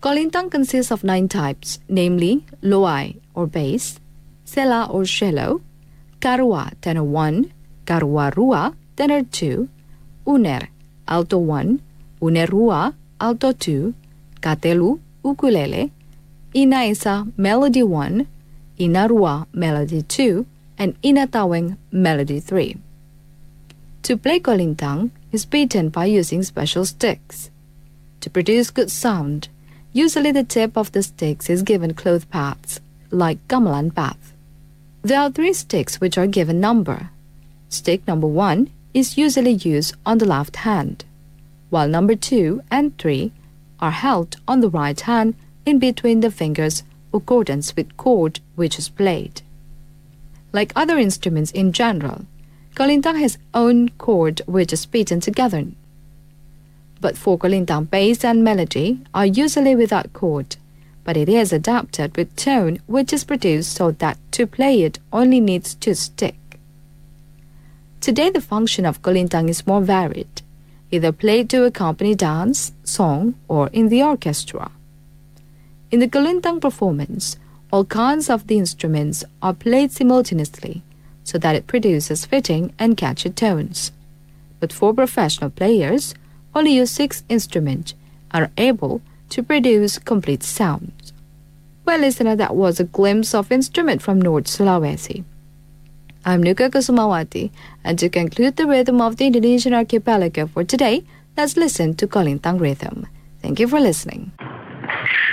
Kolintang consists of 9 types, namely loai or bass, sela or shallow, karua tenor 1, karua rua tenor 2, uner alto 1, uner rua alto 2, katelu ukulele, ina isa melody 1, ina rua melody 2, and ina taweng melody 3. To play kolintang is beaten by using special sticks. To produce good sound, usually the tip of the sticks is given cloth pads, like gamelan path. There are 3 sticks which are given number. Stick number 1 is usually used on the left hand, while number 2 and 3 are held on the right hand in between the fingers accordance with chord which is played. Like other instruments in general, kolintang has own chord which is beaten together. But for kolintang, bass and melody are usually without chord, but it is adapted with tone which is produced so that to play it only needs to stick. Today the function of kolintang is more varied, either played to accompany dance, song, or in the orchestra. In the kolintang performance, all kinds of the instruments are played simultaneously so that it produces fitting and catchy tones. But for professional players, only use 6 instruments and are able to produce complete sounds. Well, listener, that was a glimpse of instrument from North Sulawesi. I'm Nuka Kusumawati, and to conclude the rhythm of the Indonesian archipelago for today, let's listen to kolintang rhythm. Thank you for listening.